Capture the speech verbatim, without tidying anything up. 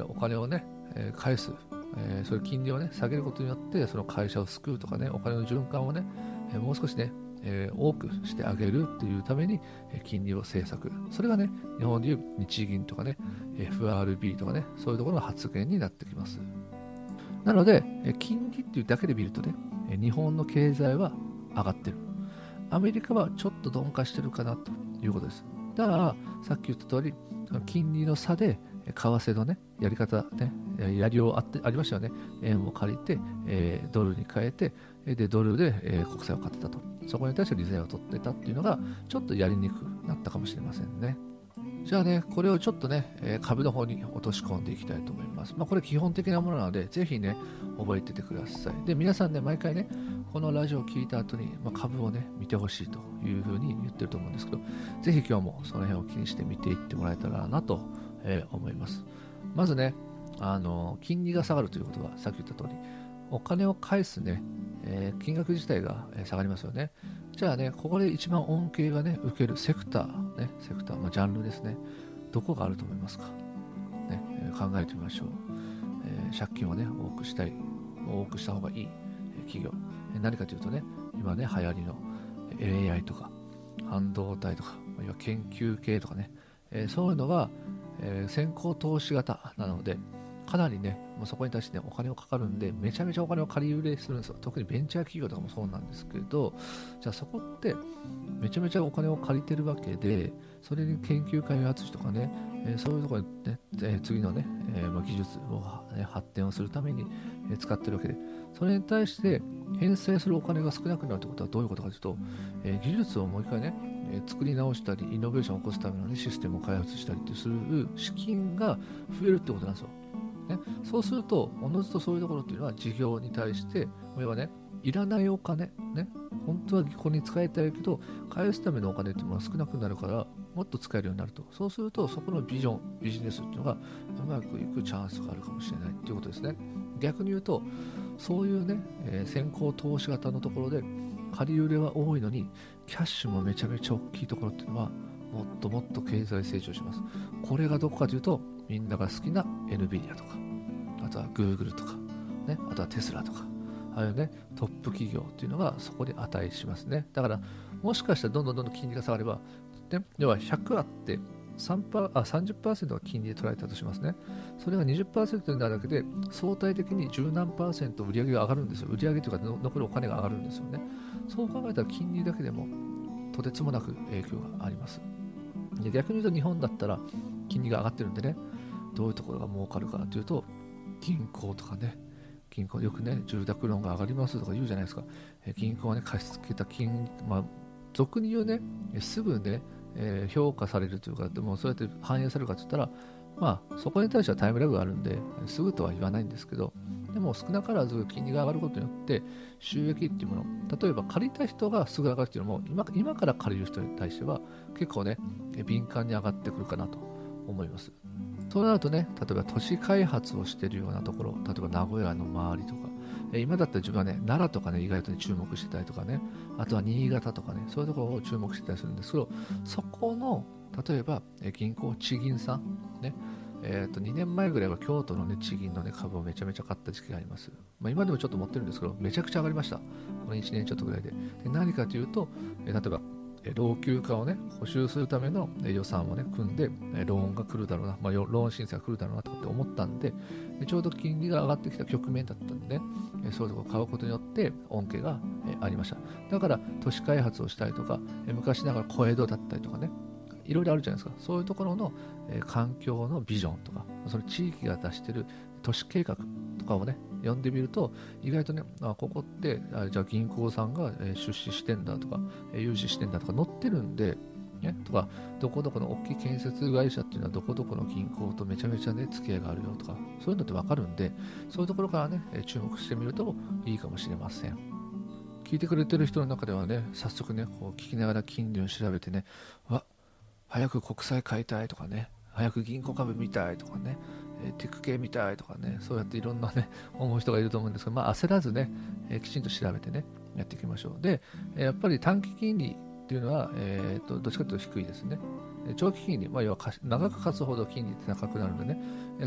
ー、お金をね、えー、返す、えー、それ金利をね下げることによってその会社を救うとかね、お金の循環をね、えー、もう少しね、えー、多くしてあげるっていうために、えー、金利を政策、それがね日本でいう日銀とかね エフアールビー とかね、そういうところの発言になってきます。なので、えー、金利っていうだけで見るとね、えー、日本の経済は上がってる、アメリカはちょっと鈍化してるかなということです。だからさっき言った通り、金利の差で為替のねやり方ね、やりようあってありましたよね。円を借りて、えー、ドルに変えて、でドルで、えー、国債を買ってたと、そこに対して利税を取ってたっていうのがちょっとやりにくくなったかもしれませんね。じゃあね、これをちょっとね、えー、株の方に落とし込んでいきたいと思います。まあ、これ基本的なものなので、ぜひね、覚えててください。で、皆さんね、毎回ね、このラジオを聞いた後に、まあ、株をね、見てほしいというふうに言ってると思うんですけど、ぜひ今日もその辺を気にして見ていってもらえたらなと、えー、思います。まずね、あの、金利が下がるということは、さっき言った通り、お金を返すね、えー、金額自体が下がりますよね。じゃあね、ここで一番恩恵がね、受けるセクター、ね、セクター、まあ、ジャンルですね。どこがあると思いますか、ね、えー、考えてみましょう。えー、借金をね、多くしたい、多くした方がいい企業。えー、何かというとね、今ね、流行りの エーアイ とか、半導体とか、いわ研究系とかね、えー、そういうのが、えー、先行投資型なので、かなりね、もうそこに対して、ね、お金をかかるんで、めちゃめちゃお金を借り入れするんですよ。特にベンチャー企業とかもそうなんですけど、じゃあそこってめちゃめちゃお金を借りてるわけで、それに研究開発費とかね、えー、そういうところにね、えー、次のね、えーまあ、技術を、ね、発展をするために、えー、使ってるわけで、それに対して返済するお金が少なくなるということはどういうことかというと、えー、技術をもう一回ね、えー、作り直したり、イノベーションを起こすための、ね、システムを開発したりする資金が増えるってことなんですよ。ね、そうすると、おのずとそういうところっていうのは事業に対して、これはね、いらないお金、ね、本当はここに使いたいけど、返すためのお金っていうのは少なくなるから、もっと使えるようになると。そうすると、そこのビジョン、ビジネスっていうのがうまくいくチャンスがあるかもしれないということですね。逆に言うと、そういうね、えー、先行投資型のところで、借り入れは多いのに、キャッシュもめちゃめちゃ大きいところっていうのは、もっともっと経済成長します。これがどこかというと、みんなが好きな エヌビディア とか、あとは Google とか、ね、あとはテスラとか、ああいうね、トップ企業っていうのがそこに値しますね。だから、もしかしたらどんどんどんどん金利が下がれば、ね、要はひゃくあってさんパーあさんじゅっパーセントが金利で捉えたとしますね。それが にじゅっパーセント になるだけで、相対的に十何パーセント売り上げが上がるんですよ。売り上げというか、残るお金が上がるんですよね。そう考えたら金利だけでもとてつもなく影響があります。で、逆に言うと日本だったら金利が上がってるんでね、どういうところが儲かるかというと、銀行とかね、銀行よくね、住宅ローンが上がりますとか言うじゃないですか。え銀行はね、貸し付けた金、まあ、俗に言うね、すぐね、えー、評価されるというか、でもそうやって反映されるかといったら、まあ、そこに対してはタイムラグがあるんで、すぐとは言わないんですけど、でも少なからず金利が上がることによって、収益っていうもの、例えば借りた人がすぐ上がるっていうのも、今今から借りる人に対しては、結構ね、敏感に上がってくるかなと思います。そうなるとね、例えば都市開発をしているようなところ、例えば名古屋の周りとか、え今だったら自分はね、奈良とかね、意外と、ね、注目してたりとかね、あとは新潟とかね、そういうところを注目してたりするんですけど、そこの、例えば、え銀行、地銀さん、ね、えー、とにねんまえぐらいは京都の、ね、地銀の、ね、株をめちゃめちゃ買った時期があります。まあ、今でもちょっと持ってるんですけど、めちゃくちゃ上がりました。このいちねんちょっとぐらいで。で何かというと、え例えば、老朽化をね、補修するための予算をね、組んで、ローンが来るだろうな、まあ、ローン申請が来るだろうなとって思ったんで、ちょうど金利が上がってきた局面だったんでね、そういうところを買うことによって恩恵がありました。だから、都市開発をしたりとか、昔ながら小江戸だったりとかね、いろいろあるじゃないですか。そういうところの環境のビジョンとか、その地域が出している都市計画とかをね、読んでみると、意外とね、あここって、あじゃあ銀行さんが出資してんだとか、融資してんだとか載ってるんで、ね、とか、どこどこの大きい建設会社っていうのはどこどこの銀行とめちゃめちゃね、付き合いがあるよとか、そういうのってわかるんで、そういうところからね、注目してみるといいかもしれません。聞いてくれてる人の中ではね、早速ね、こう聞きながら金利を調べてね、わ、早く国債買いたいとかね、早く銀行株見たいとかね、えー、テック系見たいとかね、そうやっていろんなね、思う人がいると思うんですが、まあ焦らずね、えー、きちんと調べてね、やっていきましょう。で、やっぱり短期金利っていうのは、えー、とどっちかというと低いですね。長期金利、まあ、要は長く貸すほど金利って高くなるんでね、